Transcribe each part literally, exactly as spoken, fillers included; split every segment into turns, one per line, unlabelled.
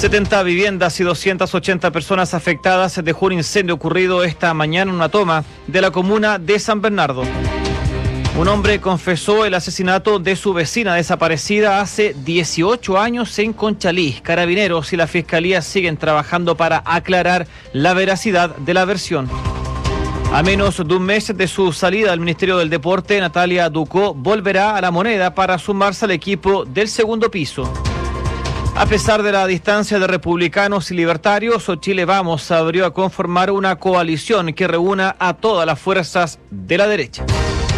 setenta viviendas y doscientas ochenta personas afectadas dejó un incendio ocurrido esta mañana en una toma de la comuna de San Bernardo. Un hombre confesó el asesinato de su vecina desaparecida hace dieciocho años en Conchalí. Carabineros y la Fiscalía siguen trabajando para aclarar la veracidad de la versión. A menos de un mes de su salida del Ministerio del Deporte, Natalia Ducó volverá a La Moneda para sumarse al equipo del segundo piso. A pesar de la distancia de republicanos y libertarios, Chile Vamos abrió a conformar una coalición que reúna a todas las fuerzas de la derecha.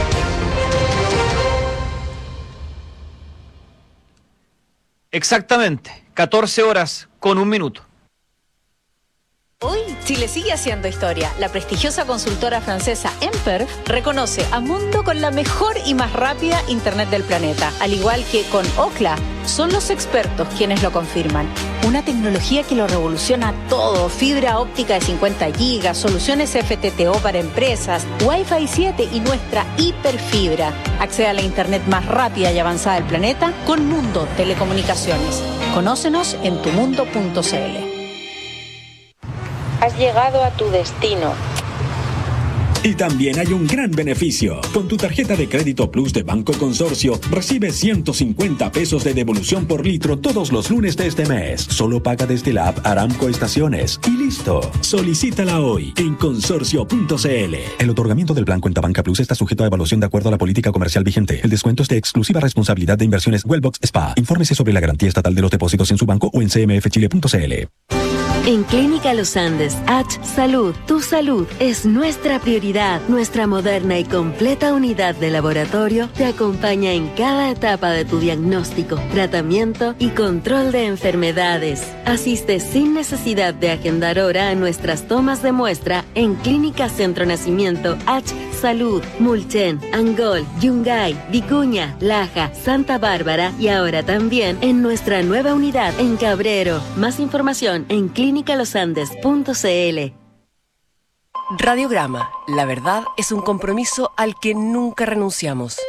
Exactamente, catorce horas con un minuto.
Hoy, Chile sigue haciendo historia. La prestigiosa consultora francesa Emperf reconoce a Mundo con la mejor y más rápida Internet del planeta. Al igual que con Ookla, son los expertos quienes lo confirman. Una tecnología que lo revoluciona todo. Fibra óptica de cincuenta gigas, soluciones F T T O para empresas, Wi-Fi siete y nuestra hiperfibra. Accede a la Internet más rápida y avanzada del planeta con Mundo Telecomunicaciones. Conócenos en tu mundo punto c l.
Has llegado a tu destino.
Y también hay un gran beneficio. Con tu tarjeta de crédito Plus de Banco Consorcio, recibes ciento cincuenta pesos de devolución por litro todos los lunes de este mes. Solo paga desde la app Aramco Estaciones. Y listo. Solicítala hoy en consorcio punto c l. El otorgamiento del plan Cuenta Banca Plus está sujeto a evaluación de acuerdo a la política comercial vigente. El descuento es de exclusiva responsabilidad de Inversiones Wellbox S P A. Infórmese sobre la garantía estatal de los depósitos en su banco o en c m f chile punto c l.
En Clínica Los Andes, H Salud, tu salud es nuestra prioridad. Nuestra moderna y completa unidad de laboratorio te acompaña en cada etapa de tu diagnóstico, tratamiento y control de enfermedades. Asiste sin necesidad de agendar hora a nuestras tomas de muestra en Clínica Centro Nacimiento H Salud, Mulchen, Angol, Yungay, Vicuña, Laja, Santa Bárbara y ahora también en nuestra nueva unidad en Cabrero. Más información en clínica los andes punto c l.
Radiograma. La verdad es un compromiso al que nunca renunciamos.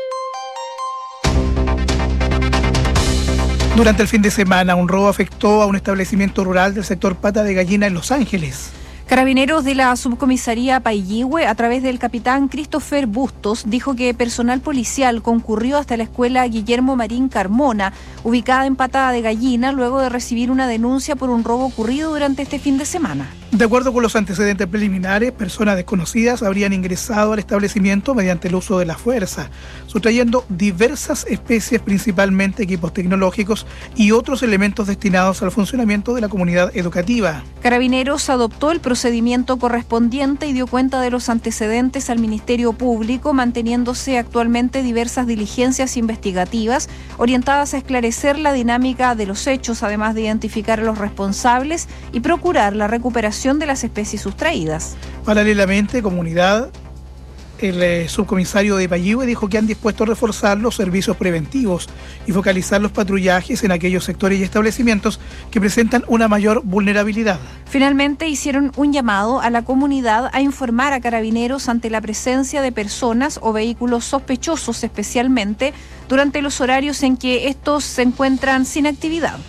Durante el fin de semana, un robo afectó a un establecimiento rural del sector Pata de Gallina en Los Ángeles.
Carabineros de la subcomisaría Paillihue, a través del capitán Christopher Bustos, dijo que personal policial concurrió hasta la escuela Guillermo Marín Carmona, ubicada en Patada de Gallina, luego de recibir una denuncia por un robo ocurrido durante este fin de semana.
De acuerdo con los antecedentes preliminares, personas desconocidas habrían ingresado al establecimiento mediante el uso de la fuerza, sustrayendo diversas especies, principalmente equipos tecnológicos y otros elementos destinados al funcionamiento de la comunidad educativa.
Carabineros adoptó el procedimiento correspondiente y dio cuenta de los antecedentes al Ministerio Público, manteniéndose actualmente diversas diligencias investigativas orientadas a esclarecer la dinámica de los hechos, además de identificar a los responsables y procurar la recuperación de las especies sustraídas.
Paralelamente, comunidad, el eh, subcomisario de Paillihue dijo que han dispuesto a reforzar los servicios preventivos y focalizar los patrullajes en aquellos sectores y establecimientos que presentan una mayor vulnerabilidad.
Finalmente, hicieron un llamado a la comunidad a informar a Carabineros ante la presencia de personas o vehículos sospechosos, especialmente durante los horarios en que estos se encuentran sin actividad.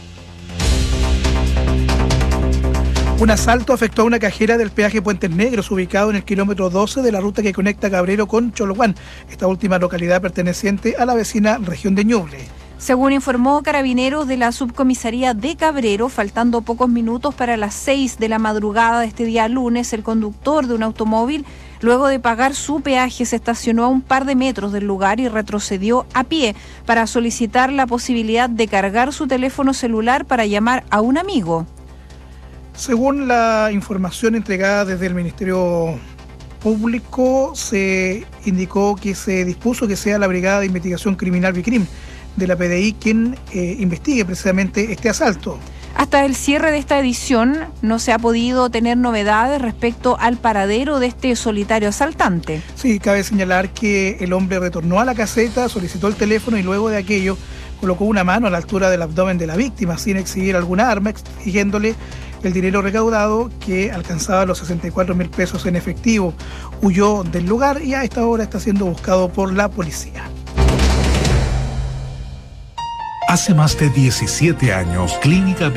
Un asalto afectó a una cajera del peaje Puentes Negros, ubicado en el kilómetro doce de la ruta que conecta Cabrero con Chologuán, esta última localidad perteneciente a la vecina región de Ñuble.
Según informó Carabineros de la subcomisaría de Cabrero, faltando pocos minutos para las seis de la madrugada de este día lunes, el conductor de un automóvil, luego de pagar su peaje, se estacionó a un par de metros del lugar y retrocedió a pie para solicitar la posibilidad de cargar su teléfono celular para llamar a un amigo.
Según la información entregada desde el Ministerio Público, se indicó que se dispuso que sea la Brigada de Investigación Criminal Bicrim de la P D I quien eh, investigue precisamente este asalto.
Hasta el cierre de esta edición no se ha podido tener novedades respecto al paradero de este solitario asaltante.
Sí, cabe señalar que el hombre retornó a la caseta, solicitó el teléfono y luego de aquello colocó una mano a la altura del abdomen de la víctima sin exhibir alguna arma, exigiéndole el dinero recaudado, que alcanzaba los sesenta y cuatro mil pesos en efectivo. Huyó del lugar y a esta hora está siendo buscado por la policía.
Hace más de diecisiete años, Clínica